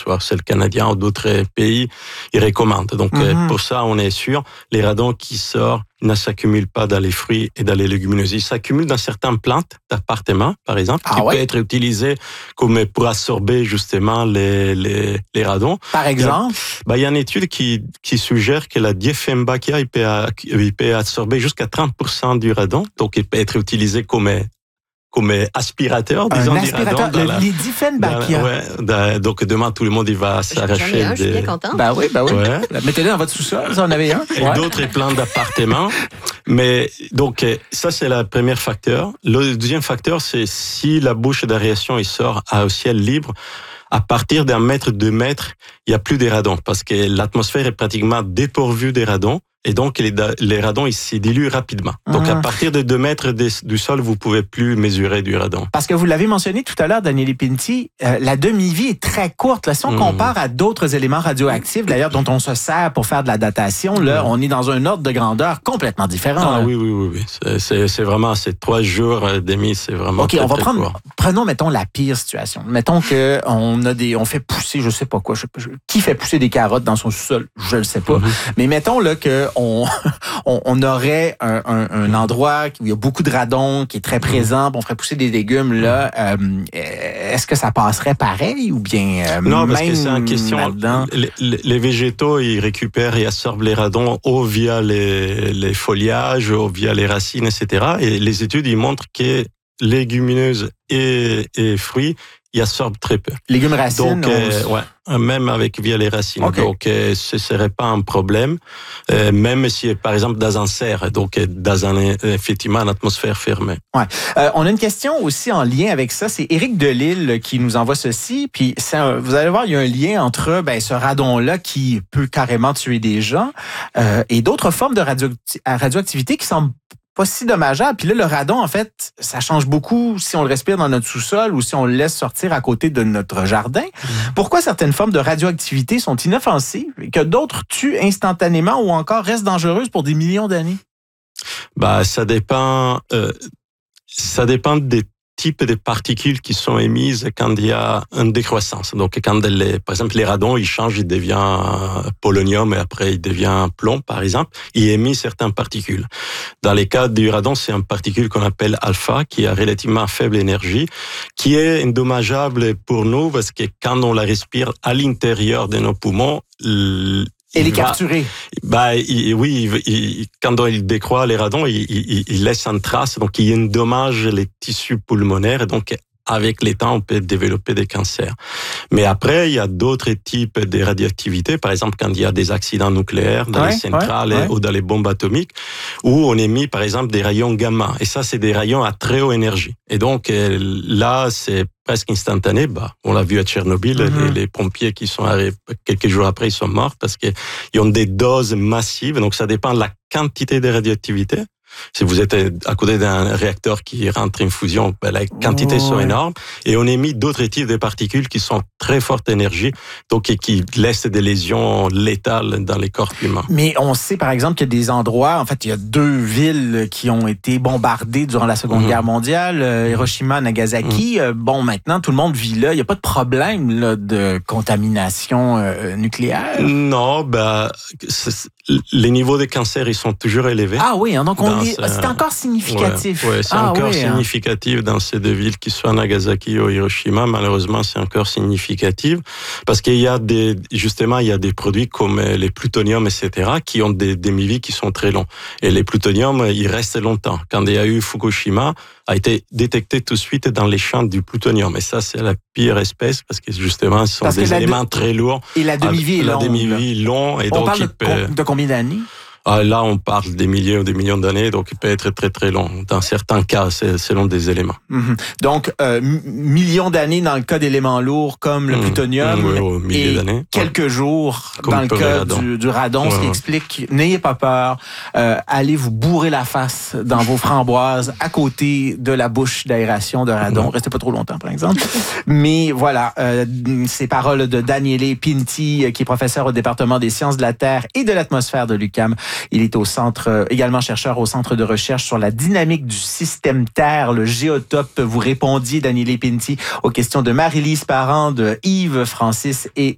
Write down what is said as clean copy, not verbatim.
soit c'est le Canadien ou d'autres pays, ils recommandent. Donc, pour ça, on est sûr, les radons qui sortent ne s'accumulent pas dans les fruits et dans les légumineuses. Ils s'accumulent dans certaines plantes d'appartement, par exemple, qui peut être utilisé comme pour absorber justement les radons. Par exemple? Il y a une étude qui suggère que la Dieffenbachia, il peut absorber jusqu'à 30% du radon. Donc, il peut être utilisé comme aspirateur, disons, un aspirateur, les Dieffenbachia. Donc, demain, tout le monde, il va s'arracher. Je suis bien content. Ben oui. Ouais. Mettez-le dans votre sous-sol, ça en avait un. Et d'autres plans d'appartements. Mais, donc, ça, c'est le premier facteur. Le deuxième facteur, c'est si la bouche d'aération, il sort au ciel libre, à partir d'un mètre, 2 mètres, il n'y a plus de radons parce que l'atmosphère est pratiquement dépourvue des radons. Et donc, les radons, ils se diluent rapidement. Donc, à partir de 2 mètres du sol, vous pouvez plus mesurer du radon. Parce que vous l'avez mentionné tout à l'heure, Daniele Pinti, la demi-vie est très courte. Là, si on compare à d'autres éléments radioactifs, d'ailleurs, dont on se sert pour faire de la datation, là, on est dans un ordre de grandeur complètement différent. Ah, oui. C'est vraiment, c'est 3 jours et demi, c'est vraiment OK, très, on va très court. prenons, mettons, la pire situation. Mettons que on fait pousser, je sais pas quoi, qui fait pousser des carottes dans son sous-sol? Je le sais pas. Mais mettons, là, que on aurait un endroit où il y a beaucoup de radon qui est très présent, on ferait pousser des légumes là. Est-ce que ça passerait pareil ou bien non, parce même que c'est une question. Les végétaux, ils récupèrent et absorbent les radons ou via les feuillages, ou via les racines, etc. Et les études, ils montrent que légumineuses et fruits, ils absorbent très peu. Légumes racines. Donc, même via les racines. Okay. Donc, ce serait pas un problème, même si, par exemple, dans un serre, donc effectivement, une atmosphère fermée. Ouais. On a une question aussi en lien avec ça. C'est Éric Delisle qui nous envoie ceci. Puis, vous allez voir, il y a un lien entre ce radon-là qui peut carrément tuer des gens et d'autres formes de radioactivité qui semblent pas si dommageable. Puis là, le radon, en fait, ça change beaucoup si on le respire dans notre sous-sol ou si on le laisse sortir à côté de notre jardin. Pourquoi certaines formes de radioactivité sont inoffensives et que d'autres tuent instantanément ou encore restent dangereuses pour des millions d'années? Ça dépend des types de particules qui sont émises quand il y a une décroissance. Donc, quand par exemple, les radons, ils changent, ils deviennent polonium et après, ils deviennent plomb, par exemple. Ils émettent certaines particules. Dans les cas du radon, c'est une particule qu'on appelle alpha, qui a relativement faible énergie, qui est indommageable pour nous parce que quand on la respire à l'intérieur de nos poumons, Et les capturer. Quand il décroît les radons, il laisse une trace, donc il endommage les tissus pulmonaires, et donc avec le temps, on peut développer des cancers. Mais après, il y a d'autres types de radioactivité, par exemple quand il y a des accidents nucléaires dans les centrales ou dans les bombes atomiques, où on émet par exemple des rayons gamma, et ça c'est des rayons à très haute énergie. Et donc là, c'est presque instantané. On l'a vu à Tchernobyl, les pompiers qui sont arrivés quelques jours après, ils sont morts parce qu'ils ont des doses massives. Donc ça dépend de la quantité de radioactivité. Si vous êtes à côté d'un réacteur qui rentre en fusion, la quantité sont énormes. Et on émet d'autres types de particules qui sont très forte énergie, donc et qui laissent des lésions létales dans les corps humains. Mais on sait par exemple qu'il y a des endroits, en fait, il y a 2 villes qui ont été bombardées durant la Seconde Guerre mondiale, Hiroshima, Nagasaki. Maintenant, tout le monde vit là. Il n'y a pas de problème là, de contamination nucléaire? Non, les niveaux de cancer, ils sont toujours élevés. Ah oui, donc c'est encore significatif. Oui, c'est encore significatif dans ces 2 villes, qui soient Nagasaki ou Hiroshima. Malheureusement, c'est encore significatif parce qu'il y a des produits comme les plutonium, etc., qui ont des demi-vies qui sont très longs. Et les plutonium, ils restent longtemps. Quand il y a eu Fukushima, a été détecté tout de suite dans les champs du plutonium. Et ça, c'est la pire espèce parce que justement, ce sont des éléments très lourds. Et la demi-vie est longue. La demi-vie longue. Et on parle de combien d'années? Là, on parle des milliers ou des millions d'années, donc il peut être très, très long. Dans certains cas, c'est selon des éléments. Donc, millions d'années dans le cas d'éléments lourds comme le plutonium, milliers d'années. Quelques jours dans le cas du radon, ce qui explique, n'ayez pas peur, allez vous bourrer la face dans vos framboises à côté de la bouche d'aération de radon. Restez pas trop longtemps, par exemple. Mais voilà, ces paroles de Daniele Pinti, qui est professeur au département des sciences de la Terre et de l'atmosphère de l'UQAM. Il est également chercheur au Centre de recherche sur la dynamique du système Terre, le Géotope. Vous répondiez, Daniele Pinti, aux questions de Marie-Lise Parent, de Yves Francis et